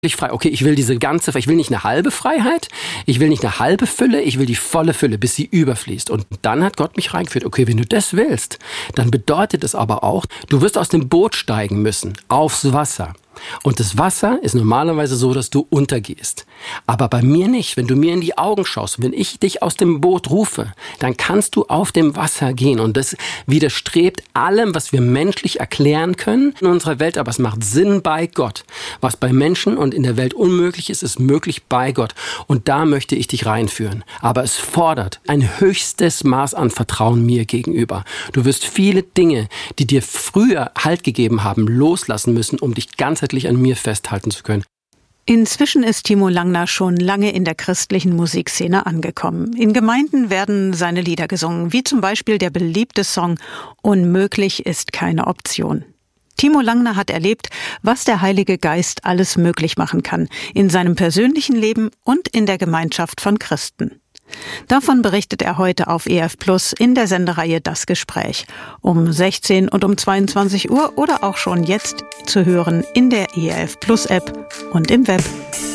frei. Okay, ich will ich will nicht eine halbe Freiheit, ich will nicht eine halbe Fülle, ich will die volle Fülle, bis sie überfließt. Und dann hat Gott mich reingeführt. Okay, wenn du das willst, dann bedeutet es aber auch, du wirst aus dem Boot steigen müssen, aufs Wasser. Und das Wasser ist normalerweise so, dass du untergehst. Aber bei mir nicht. Wenn du mir in die Augen schaust, wenn ich dich aus dem Boot rufe, dann kannst du auf dem Wasser gehen. Und das widerstrebt allem, was wir menschlich erklären können in unserer Welt. Aber es macht Sinn bei Gott. Was bei Menschen und in der Welt unmöglich ist, ist möglich bei Gott. Und da möchte ich dich reinführen. Aber es fordert ein höchstes Maß an Vertrauen mir gegenüber. Du wirst viele Dinge, die dir früher Halt gegeben haben, loslassen müssen, um dich ganzheitlich an mir festhalten zu können. Inzwischen ist Timo Langner schon lange in der christlichen Musikszene angekommen. In Gemeinden werden seine Lieder gesungen, wie zum Beispiel der beliebte Song »Unmöglich ist keine Option«. Timo Langner hat erlebt, was der Heilige Geist alles möglich machen kann, in seinem persönlichen Leben und in der Gemeinschaft von Christen. Davon berichtet er heute auf EF Plus in der Sendereihe Das Gespräch um 16 und um 22 Uhr oder auch schon jetzt zu hören in der EF Plus App und im Web.